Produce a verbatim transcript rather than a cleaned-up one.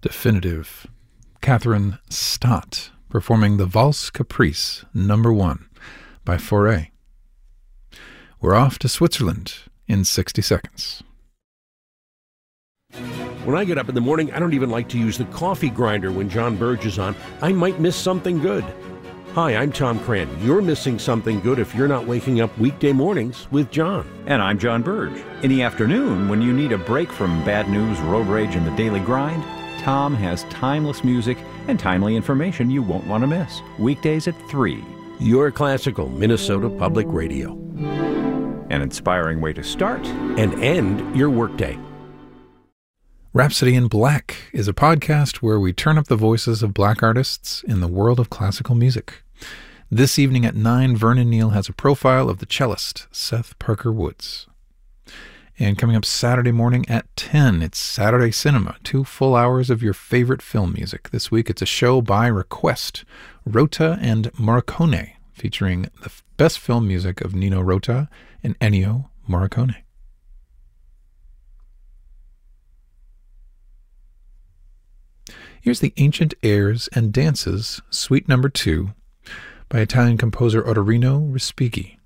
Definitive. Catherine Stott performing the Valse Caprice number one by Fauré. We're off to Switzerland in sixty seconds. When I get up in the morning, I don't even like to use the coffee grinder when John Burge is on. I might miss something good. Hi, I'm Tom Cran. You're missing something good if you're not waking up weekday mornings with John. And I'm John Burge. In the afternoon, when you need a break from bad news, road rage, and the daily grind, Tom has timeless music and timely information you won't want to miss. Weekdays at three. Your classical Minnesota Public Radio. An inspiring way to start and end your workday. Rhapsody in Black is a podcast where we turn up the voices of black artists in the world of classical music. This evening at nine, Vernon Neal has a profile of the cellist, Seth Parker Woods. And coming up Saturday morning at ten, it's Saturday Cinema, two full hours of your favorite film music. This week it's a show by request, Rota and Morricone, featuring the best film music of Nino Rota and Ennio Morricone. Here's the Ancient Airs and Dances, Suite Number Two, by Italian composer Ottorino Respighi.